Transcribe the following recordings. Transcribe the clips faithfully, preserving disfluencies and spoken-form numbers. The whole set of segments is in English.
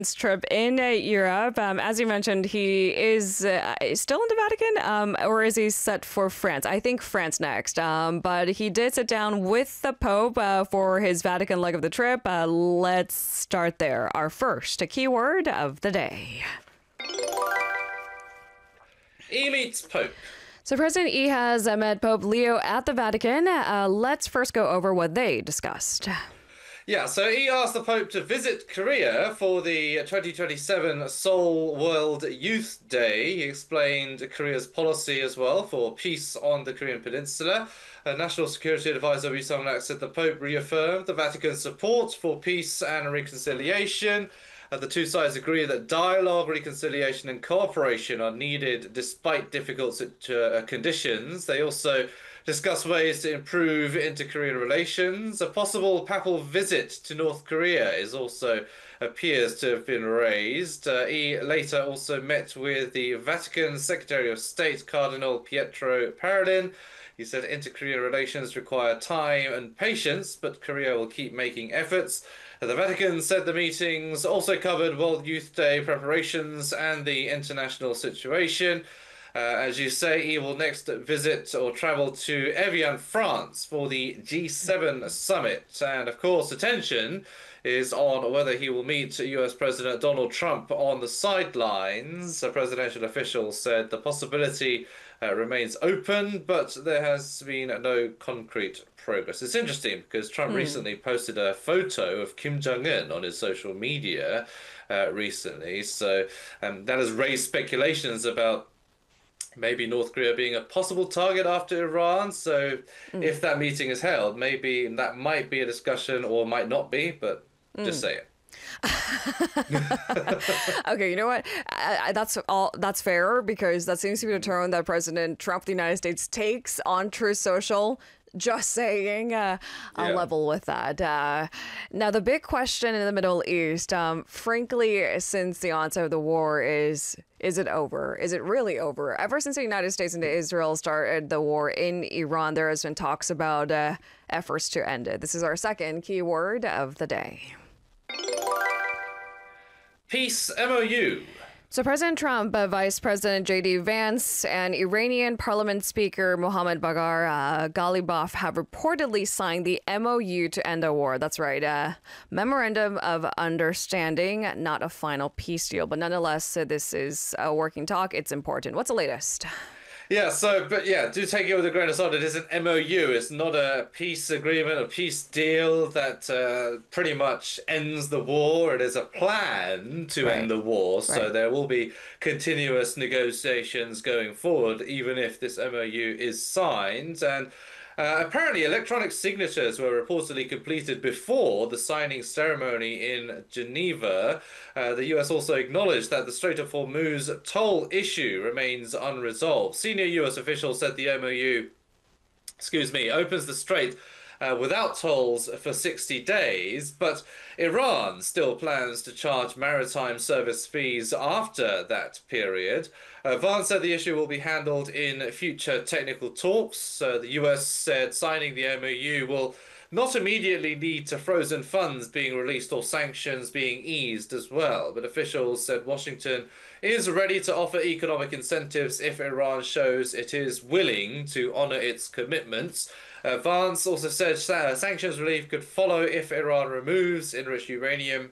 trip in uh, Europe. Um, as you mentioned, he is uh, still in the Vatican, um, or is he set for France? I think France next. Um, but he did sit down with the Pope uh, for his Vatican leg of the trip. Uh, let's start there. Our first keyword of the day. E meets Pope. So President E has uh, met Pope Leo at the Vatican. Uh, let's first go over what they discussed. Yeah, so he asked the Pope to visit Korea for the twenty twenty-seven Seoul World Youth Day. He explained Korea's policy as well for peace on the Korean Peninsula. Uh, National Security Advisor Ri Song-nak said the Pope reaffirmed the Vatican's support for peace and reconciliation. Uh, the two sides agree that dialogue, reconciliation and cooperation are needed despite difficult uh, conditions. They also discuss ways to improve inter-Korean relations. A possible papal visit to North Korea is also appears to have been raised. Uh, he later also met with the Vatican Secretary of State, Cardinal Pietro Parolin. He said inter-Korean relations require time and patience, but Korea will keep making efforts. The Vatican said the meetings also covered World Youth Day preparations and the international situation. Uh, as you say, he will next visit or travel to Evian, France for the G seven summit. And of course, attention is on whether he will meet U S President Donald Trump on the sidelines. A presidential official said the possibility uh, remains open, but there has been no concrete progress. It's interesting because Trump mm. recently posted a photo of Kim Jong-un on his social media uh, recently. So um, that has raised speculations about maybe North Korea being a possible target after Iran. So mm. if that meeting is held, maybe that might be a discussion or might not be, but mm. just say it. Okay, you know what? I, I, that's all. That's fair because that seems to be the tone that President Trump of the United States takes on Truth Social. Just saying, uh, I'll yeah. level with that. Uh, now, the big question in the Middle East, um, frankly, since the onset of the war is, is it over? Is it really over? Ever since the United States and Israel started the war in Iran, there has been talks about uh, efforts to end it. This is our second keyword of the day. Peace M O U. So President Trump, uh, Vice President J D Vance, and Iranian Parliament Speaker Mohammad Bagher uh, Ghalibaf have reportedly signed the M O U to end the war. That's right, a memorandum of understanding, not a final peace deal. But nonetheless, uh, this is a working talk. It's important. What's the latest? Yeah, so, but yeah, do take it with a grain of salt. It is an M O U. It's not a peace agreement, a peace deal that uh, pretty much ends the war. It is a plan to right. end the war. So right. there will be continuous negotiations going forward, even if this M O U is signed. And Uh, apparently, electronic signatures were reportedly completed before the signing ceremony in Geneva. Uh, the U S also acknowledged that the Strait of Hormuz toll issue remains unresolved. Senior U S officials said the M O U, excuse me, opens the strait Uh, without tolls for sixty days, but Iran still plans to charge maritime service fees after that period. Uh, Vance said the issue will be handled in future technical talks. Uh, the U S said signing the M O U will not immediately lead to frozen funds being released or sanctions being eased as well. But officials said Washington is ready to offer economic incentives if Iran shows it is willing to honor its commitments. Uh, Vance also said uh, sanctions relief could follow if Iran removes enriched uranium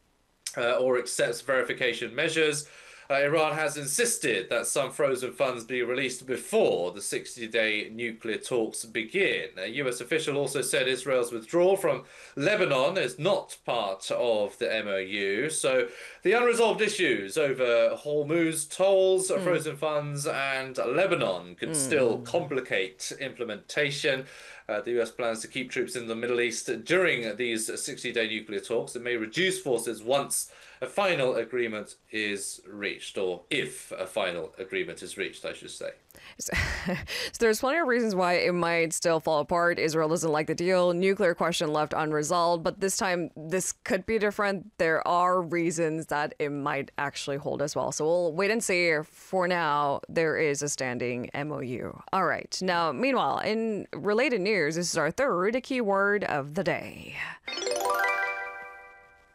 uh, or accepts verification measures. Uh, Iran has insisted that some frozen funds be released before the sixty-day nuclear talks begin. A U S official also said Israel's withdrawal from Lebanon is not part of the M O U. So the unresolved issues over Hormuz tolls, mm. frozen funds, and Lebanon could mm. still complicate implementation. Uh, the U S plans to keep troops in the Middle East during these sixty-day nuclear talks. It may reduce forces once a final agreement is reached, or if a final agreement is reached, I should say. So, so there's plenty of reasons why it might still fall apart. Israel doesn't like the deal. Nuclear question left unresolved. But this time, this could be different. There are reasons that it might actually hold as well. So we'll wait and see. For now, there is a standing M O U. All right. Now, meanwhile, in related news, this is our third keyword of the day.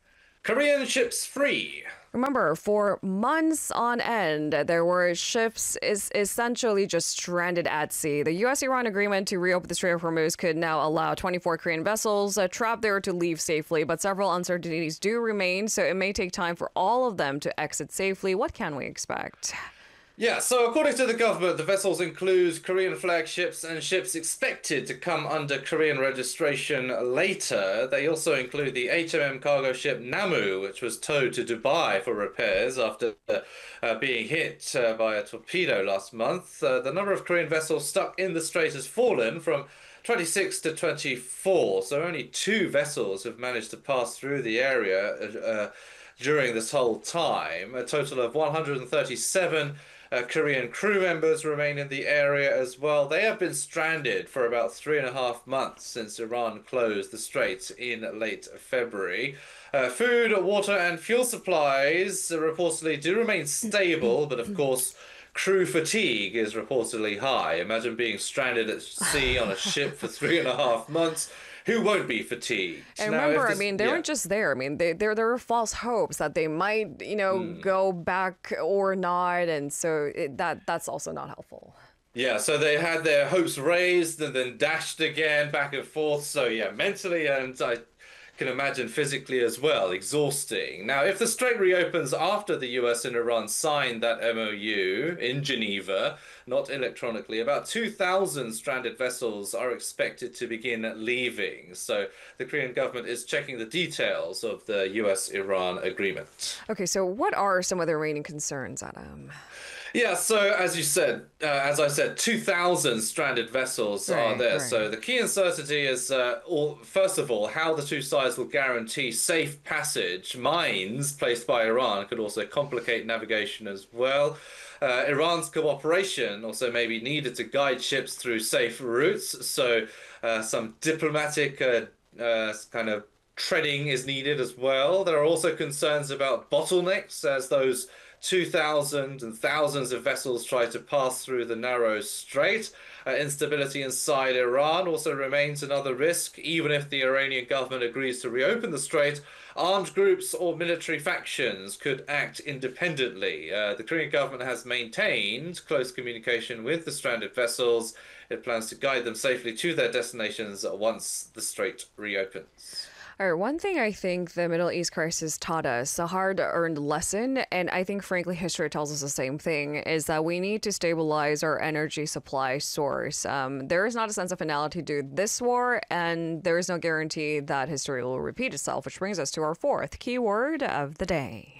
Korean ships free. Remember, for months on end, there were ships is essentially just stranded at sea. The U S Iran agreement to reopen the Strait of Hormuz could now allow twenty-four Korean vessels uh, trapped there to leave safely, but several uncertainties do remain, so it may take time for all of them to exit safely. What can we expect? Yeah, so according to the government, the vessels include Korean flagships and ships expected to come under Korean registration later. They also include the H M M cargo ship Namu, which was towed to Dubai for repairs after uh, being hit uh, by a torpedo last month. Uh, the number of Korean vessels stuck in the strait has fallen from twenty-six to twenty-four, so only two vessels have managed to pass through the area uh, during this whole time. A total of one hundred thirty-seven Uh, Korean crew members remain in the area as well. They have been stranded for about three and a half months since Iran closed the straits in late February. Uh, food, water, and fuel supplies uh, reportedly do remain stable, but of course, crew fatigue is reportedly high. Imagine being stranded at sea on a ship for three and a half months. Who won't be fatigued? And Now, remember, this, I mean, they yeah. weren't just there. I mean, they, there there were false hopes that they might, you know, mm. go back or not, and so it, that that's also not helpful. Yeah, so they had their hopes raised and then dashed again, back and forth. So yeah, mentally and I can imagine physically as well, exhausting. Now, if the strait reopens after the U S and Iran signed that M O U in Geneva, not electronically, about two thousand stranded vessels are expected to begin leaving. So the Korean government is checking the details of the U S Iran agreement. Okay, so what are some of the remaining concerns, Adam? Yeah, so as you said, uh, as I said, two thousand stranded vessels right, are there. Right. So the key uncertainty is, uh, all, first of all, how the two sides will guarantee safe passage. Mines placed by Iran could also complicate navigation as well. Uh, Iran's cooperation also may be needed to guide ships through safe routes. So uh, some diplomatic uh, uh, kind of treading is needed as well. There are also concerns about bottlenecks as those two thousand and thousands of vessels try to pass through the narrow strait. Uh, instability inside Iran also remains another risk. Even if the Iranian government agrees to reopen the strait, armed groups or military factions could act independently. Uh, the Korean government has maintained close communication with the stranded vessels. It plans to guide them safely to their destinations once the strait reopens. All right, one thing I think the Middle East crisis taught us, a hard-earned lesson, and I think, frankly, history tells us the same thing, is that we need to stabilize our energy supply source. Um, there is not a sense of finality to this war, and there is no guarantee that history will repeat itself, which brings us to our fourth keyword of the day.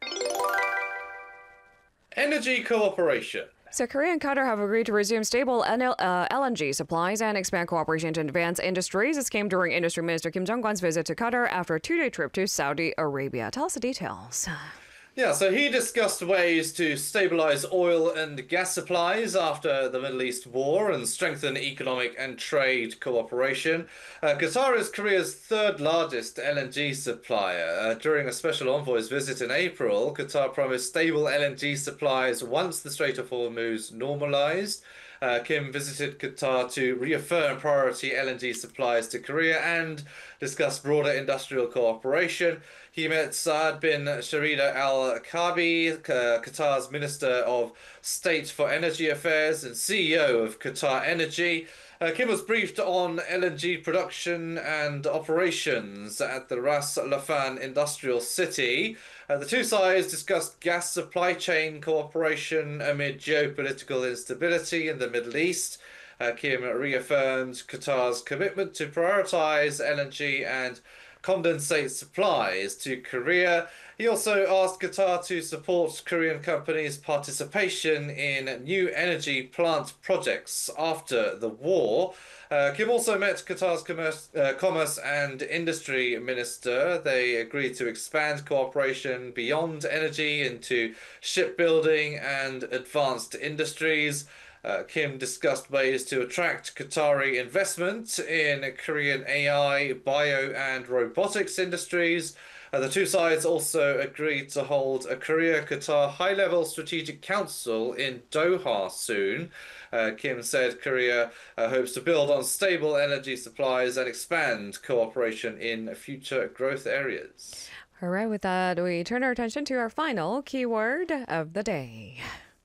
Energy cooperation. So Korea and Qatar have agreed to resume stable uh, L N G supplies and expand cooperation to advance industries. This came during Industry Minister Kim Jong-kwan's visit to Qatar after a two-day trip to Saudi Arabia. Tell us the details. Yeah, so he discussed ways to stabilize oil and gas supplies after the Middle East war and strengthen economic and trade cooperation. Uh, Qatar is Korea's third largest L N G supplier. Uh, during a special envoy's visit in April, Qatar promised stable L N G supplies once the Strait of Hormuz normalized. Uh, Kim visited Qatar to reaffirm priority L N G supplies to Korea and discuss broader industrial cooperation. He met Saad bin Sharida Al Kabi, uh, Qatar's Minister of State for Energy Affairs and C E O of Qatar Energy. Uh, Kim was briefed on L N G production and operations at the Ras Laffan Industrial City. Uh, the two sides discussed gas supply chain cooperation amid geopolitical instability in the Middle East. Uh, Kim reaffirmed Qatar's commitment to prioritize L N G and condensate supplies to Korea. He also asked Qatar to support Korean companies' participation in new energy plant projects after the war. Uh, Kim also met Qatar's commerce, uh, commerce and industry minister. They agreed to expand cooperation beyond energy into shipbuilding and advanced industries. Uh, Kim discussed ways to attract Qatari investment in Korean A I, bio and robotics industries. Uh, the two sides also agreed to hold a Korea-Qatar high-level strategic council in Doha soon. Uh, Kim said Korea uh, hopes to build on stable energy supplies and expand cooperation in future growth areas. All right, with that, we turn our attention to our final keyword of the day.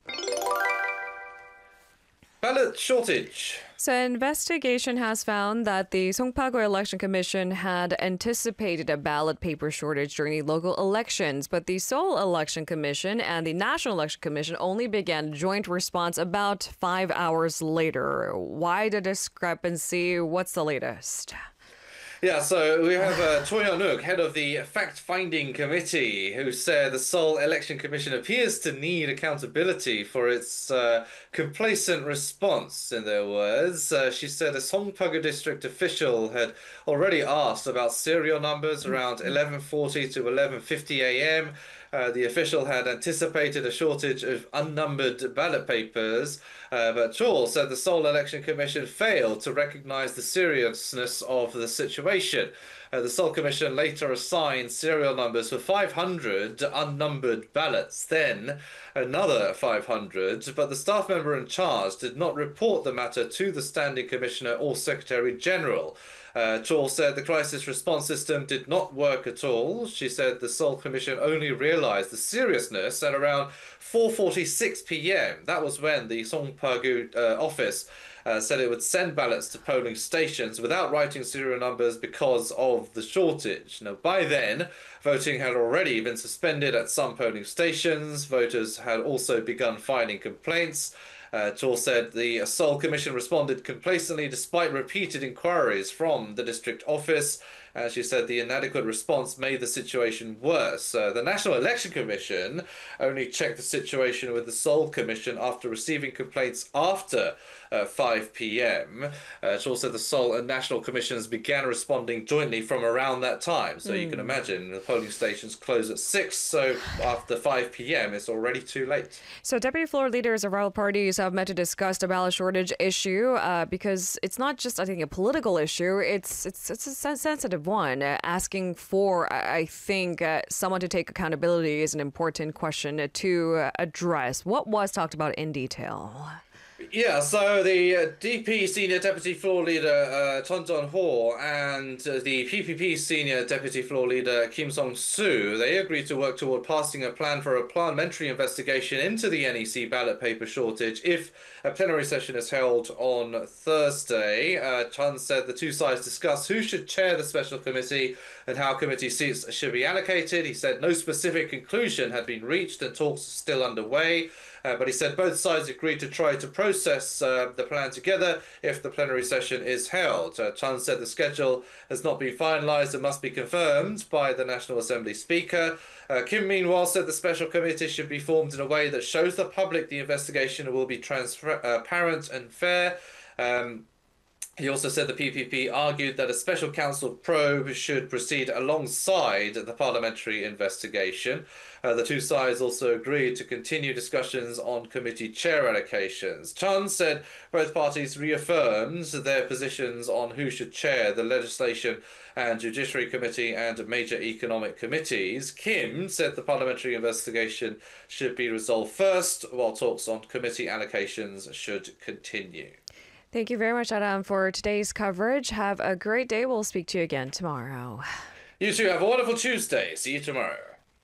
Ballot shortage. So, investigation has found that the Songpago Election Commission had anticipated a ballot paper shortage during the local elections, but the Seoul Election Commission and the National Election Commission only began joint response about five hours later. Why the discrepancy? What's the latest? Yeah, so we have uh, Choi Yeon-uk, head of the fact-finding committee, who said the Seoul Election Commission appears to need accountability for its uh, complacent response, in their words. Uh, she said a Songpago district official had already asked about serial numbers around eleven forty to eleven fifty a m Uh, the official had anticipated a shortage of unnumbered ballot papers, uh, but Chol said the Seoul Election Commission failed to recognize the seriousness of the situation. Uh, the Seoul Commission later assigned serial numbers for five hundred unnumbered ballots, then another five hundred, but the staff member in charge did not report the matter to the Standing Commissioner or Secretary General. Uh, Chol said the crisis response system did not work at all. She said the Seoul Commission only realized the seriousness at around four forty-six p m That was when the Songpago uh, office uh, said it would send ballots to polling stations without writing serial numbers because of the shortage. Now, by then, voting had already been suspended at some polling stations. Voters had also begun filing complaints. Uh, Chol said the Seoul Commission responded complacently despite repeated inquiries from the district office. Uh, she said the inadequate response made the situation worse. Uh, the National Election Commission only checked the situation with the Seoul Commission after receiving complaints after uh, five p m Uh, Chol said the Seoul and National Commissions began responding jointly from around that time. So mm. you can imagine the polling stations close at six, so after five p m it's already too late. So deputy floor leaders of rival parties have met to discuss the ballot shortage issue uh, because it's not just, I think, a political issue. It's it's it's a sensitive one. Uh, asking for, I think, uh, someone to take accountability is an important question to uh, address. What was talked about in detail? Yeah, so the uh, D P Senior Deputy Floor Leader uh, Chun Jong-ho and uh, the P P P Senior Deputy Floor Leader Kim Song-soo, they agreed to work toward passing a plan for a parliamentary investigation into the N E C ballot paper shortage if a plenary session is held on Thursday. Uh, Chun said the two sides discussed who should chair the special committee and how committee seats should be allocated. He said no specific conclusion had been reached and talks are still underway. Uh, but he said both sides agreed to try to process uh, the plan together if the plenary session is held. Uh, Chun said the schedule has not been finalised and must be confirmed by the National Assembly Speaker. Uh, Kim, meanwhile, said the special committee should be formed in a way that shows the public the investigation will be transparent and fair. Um, He also said the P P P argued that a special counsel probe should proceed alongside the parliamentary investigation. Uh, the two sides also agreed to continue discussions on committee chair allocations. Chun said both parties reaffirmed their positions on who should chair the Legislation and Judiciary Committee and major economic committees. Kim said the parliamentary investigation should be resolved first, while talks on committee allocations should continue. Thank you very much, Adam, for today's coverage. Have a great day. We'll speak to you again tomorrow. You too. Have a wonderful Tuesday. See you tomorrow.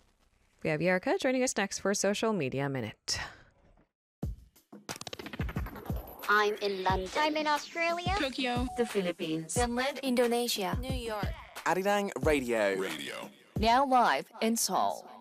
We have Yerka joining us next for Social Media Minute. I'm in London. I'm in Australia. Tokyo. The Philippines. Finland. Indonesia. New York. Arirang Radio. Radio. Now live in Seoul.